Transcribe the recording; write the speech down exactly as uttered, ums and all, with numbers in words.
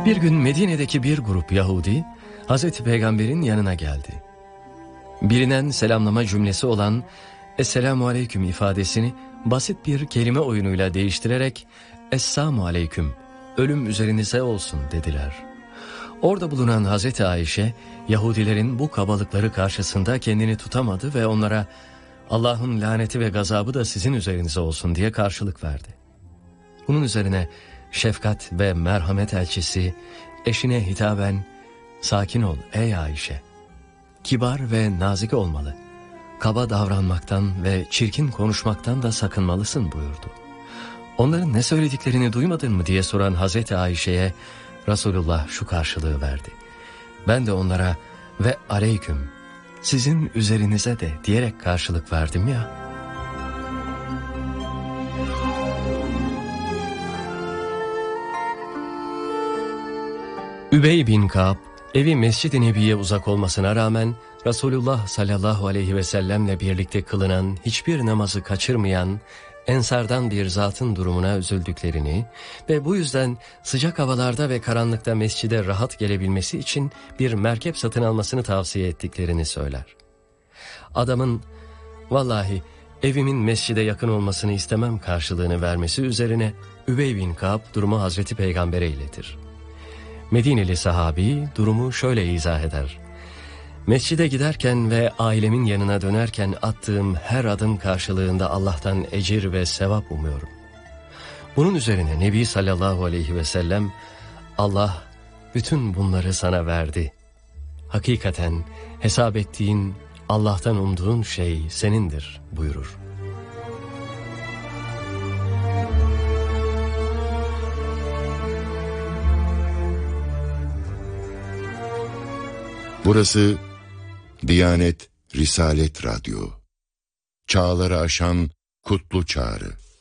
Bir gün Medine'deki bir grup Yahudi Hazreti Peygamber'in yanına geldi. Bilinen selamlama cümlesi olan Esselamu Aleyküm ifadesini basit bir kelime oyunuyla değiştirerek Esselamu Aleyküm, ölüm üzerinize olsun dediler. Orada bulunan Hazreti Ayşe, Yahudilerin bu kabalıkları karşısında kendini tutamadı ve onlara Allah'ın laneti ve gazabı da sizin üzerinize olsun diye karşılık verdi. Bunun üzerine şefkat ve merhamet elçisi eşine hitaben sakin ol ey Ayşe, kibar ve nazik olmalı, kaba davranmaktan ve çirkin konuşmaktan da sakınmalısın buyurdu. Onların ne söylediklerini duymadın mı diye soran Hazreti Ayşe'ye Resulullah şu karşılığı verdi. Ben de onlara ve aleyküm, sizin üzerinize de diyerek karşılık verdim ya. Übey bin Ka'b, evi Mescid-i Nebi'ye uzak olmasına rağmen Resulullah sallallahu aleyhi ve sellemle birlikte kılınan, hiçbir namazı kaçırmayan ensardan bir zatın durumuna üzüldüklerini ve bu yüzden sıcak havalarda ve karanlıkta mescide rahat gelebilmesi için bir merkep satın almasını tavsiye ettiklerini söyler. Adamın vallahi evimin mescide yakın olmasını istemem karşılığını vermesi üzerine Übey bin Ka'b durumu Hazreti Peygamber'e iletir. Medineli sahabi durumu şöyle izah eder. Mescide giderken ve ailemin yanına dönerken attığım her adım karşılığında Allah'tan ecir ve sevap umuyorum. Bunun üzerine Nebi sallallahu aleyhi ve sellem, Allah bütün bunları sana verdi. Hakikaten hesap ettiğin, Allah'tan umduğun şey senindir buyurur. Burası Diyanet Risalet Radyo. Çağları aşan kutlu çağrı.